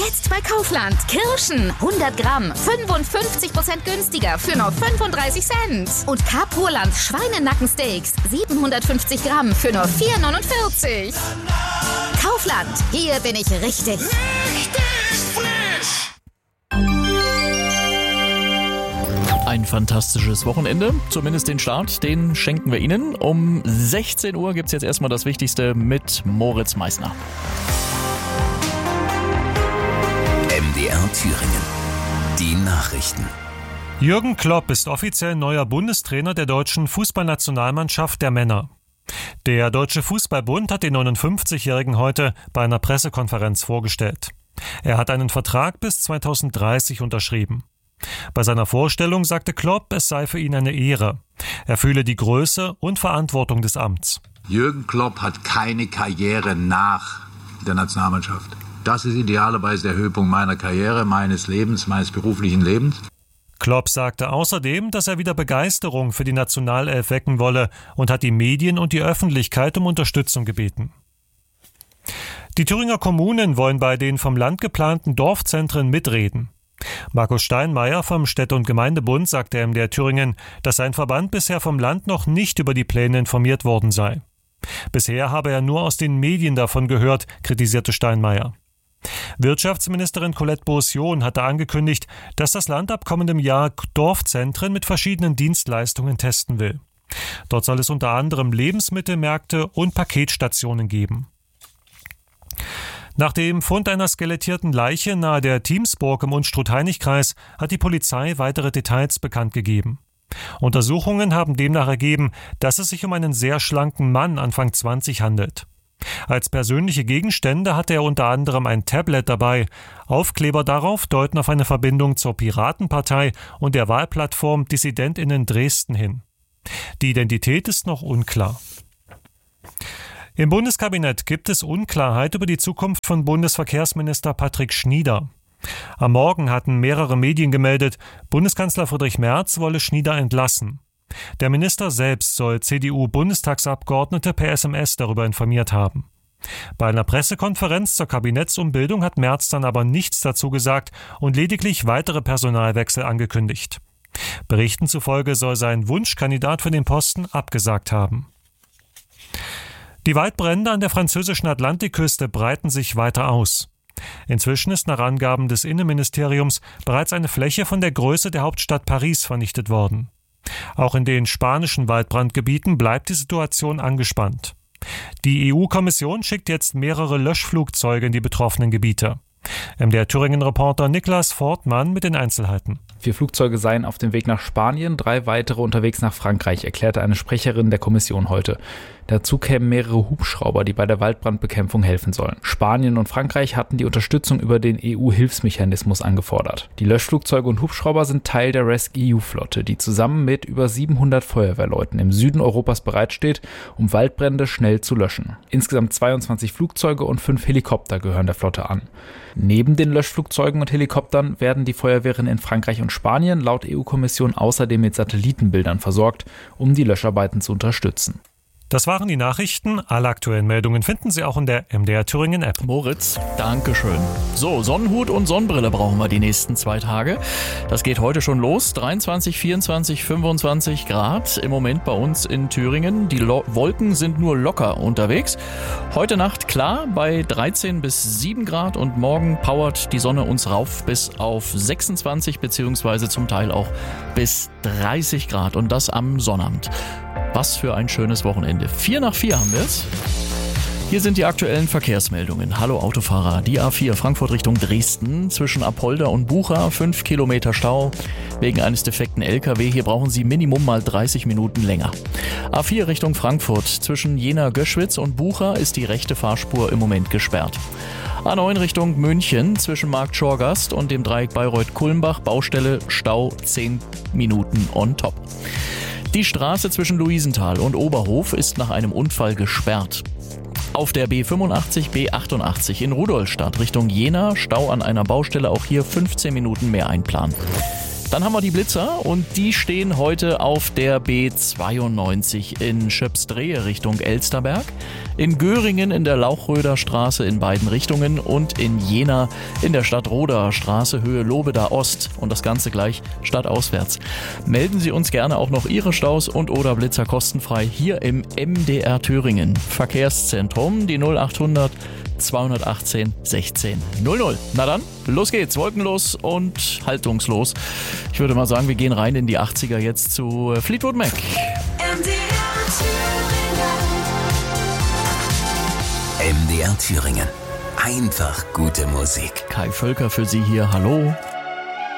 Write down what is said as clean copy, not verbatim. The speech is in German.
Jetzt bei Kaufland. Kirschen 100 Gramm, 55% günstiger für nur 35 Cent. Und Carpurland Schweinenackensteaks 750 Gramm für nur 4,49. Kaufland, hier bin ich richtig. Ein fantastisches Wochenende, zumindest den Start, den schenken wir Ihnen. Um 16 Uhr gibt es jetzt erstmal das Wichtigste mit Moritz Meissner. MDR Thüringen. Die Nachrichten. Jürgen Klopp ist offiziell neuer Bundestrainer der deutschen Fußballnationalmannschaft der Männer. Der Deutsche Fußballbund hat den 59-Jährigen heute bei einer Pressekonferenz vorgestellt. Er hat einen Vertrag bis 2030 unterschrieben. Bei seiner Vorstellung sagte Klopp, es sei für ihn eine Ehre. Er fühle die Größe und Verantwortung des Amts. Jürgen Klopp hat keine Karriere nach der Nationalmannschaft. Das ist idealerweise der Höhepunkt meiner Karriere, meines Lebens, meines beruflichen Lebens. Klopp sagte außerdem, dass er wieder Begeisterung für die Nationalelf wecken wolle und hat die Medien und die Öffentlichkeit um Unterstützung gebeten. Die Thüringer Kommunen wollen bei den vom Land geplanten Dorfzentren mitreden. Markus Steinmeier vom Städte- und Gemeindebund sagte MDR Thüringen, dass sein Verband bisher vom Land noch nicht über die Pläne informiert worden sei. Bisher habe er nur aus den Medien davon gehört, kritisierte Steinmeier. Wirtschaftsministerin Colette Boursion hatte angekündigt, dass das Land ab kommendem Jahr Dorfzentren mit verschiedenen Dienstleistungen testen will. Dort soll es unter anderem Lebensmittelmärkte und Paketstationen geben. Nach dem Fund einer skelettierten Leiche nahe der Thiemsburg im Unstrut-Hainich-Kreis hat die Polizei weitere Details bekannt gegeben. Untersuchungen haben demnach ergeben, dass es sich um einen sehr schlanken Mann Anfang 20 handelt. Als persönliche Gegenstände hatte er unter anderem ein Tablet dabei. Aufkleber darauf deuten auf eine Verbindung zur Piratenpartei und der Wahlplattform DissidentInnen Dresden hin. Die Identität ist noch unklar. Im Bundeskabinett gibt es Unklarheit über die Zukunft von Bundesverkehrsminister Patrick Schnieder. Am Morgen hatten mehrere Medien gemeldet, Bundeskanzler Friedrich Merz wolle Schnieder entlassen. Der Minister selbst soll CDU-Bundestagsabgeordnete per SMS darüber informiert haben. Bei einer Pressekonferenz zur Kabinettsumbildung hat Merz dann aber nichts dazu gesagt und lediglich weitere Personalwechsel angekündigt. Berichten zufolge soll sein Wunschkandidat für den Posten abgesagt haben. Die Waldbrände an der französischen Atlantikküste breiten sich weiter aus. Inzwischen ist nach Angaben des Innenministeriums bereits eine Fläche von der Größe der Hauptstadt Paris vernichtet worden. Auch in den spanischen Waldbrandgebieten bleibt die Situation angespannt. Die EU-Kommission schickt jetzt mehrere Löschflugzeuge in die betroffenen Gebiete. MDR Thüringen-Reporter Niklas Fortmann mit den Einzelheiten. 4 Flugzeuge seien auf dem Weg nach Spanien, 3 weitere unterwegs nach Frankreich, erklärte eine Sprecherin der Kommission heute. Dazu kämen mehrere Hubschrauber, die bei der Waldbrandbekämpfung helfen sollen. Spanien und Frankreich hatten die Unterstützung über den EU-Hilfsmechanismus angefordert. Die Löschflugzeuge und Hubschrauber sind Teil der RescEU-Flotte, die zusammen mit über 700 Feuerwehrleuten im Süden Europas bereitsteht, um Waldbrände schnell zu löschen. Insgesamt 22 Flugzeuge und 5 Helikopter gehören der Flotte an. Neben den Löschflugzeugen und Helikoptern werden die Feuerwehren in Frankreich und Spanien laut EU-Kommission außerdem mit Satellitenbildern versorgt, um die Löscharbeiten zu unterstützen. Das waren die Nachrichten. Alle aktuellen Meldungen finden Sie auch in der MDR Thüringen App. Moritz, Dankeschön. So, Sonnenhut und Sonnenbrille brauchen wir die nächsten 2 Tage. Das geht heute schon los. 23, 24, 25 Grad im Moment bei uns in Thüringen. Die Wolken sind nur locker unterwegs. Heute Nacht klar bei 13 bis 7 Grad und morgen powert die Sonne uns rauf bis auf 26 beziehungsweise zum Teil auch bis 30 Grad und das am Sonnabend. Was für ein schönes Wochenende. 4 nach 4 haben wir es. Hier sind die aktuellen Verkehrsmeldungen. Hallo Autofahrer, die A4 Frankfurt Richtung Dresden zwischen Apolda und Bucha 5 Kilometer Stau. Wegen eines defekten LKW, hier brauchen Sie Minimum mal 30 Minuten länger. A4 Richtung Frankfurt zwischen Jena-Göschwitz und Bucha ist die rechte Fahrspur im Moment gesperrt. A9 Richtung München zwischen Markt Schorgast und dem Dreieck Bayreuth-Kulmbach, Baustelle, Stau 10 Minuten on top. Die Straße zwischen Luisenthal und Oberhof ist nach einem Unfall gesperrt. Auf der B85, B88 in Rudolstadt Richtung Jena, Stau an einer Baustelle, auch hier 15 Minuten mehr einplanen. Dann haben wir die Blitzer und die stehen heute auf der B92 in Schöpsdrehe Richtung Elsterberg, in Göringen in der Lauchröder Straße in beiden Richtungen und in Jena in der Stadtroder Straße Höhe Lobeda Ost und das Ganze gleich stadtauswärts. Melden Sie uns gerne auch noch Ihre Staus und oder Blitzer kostenfrei hier im MDR Thüringen Verkehrszentrum, die 0800 218 16 00. Na dann, los geht's, wolkenlos und haltungslos. Ich würde mal sagen, wir gehen rein in die 80er jetzt zu Fleetwood Mac. MDR Thüringen. Einfach gute Musik. Kai Völker für Sie hier, hallo.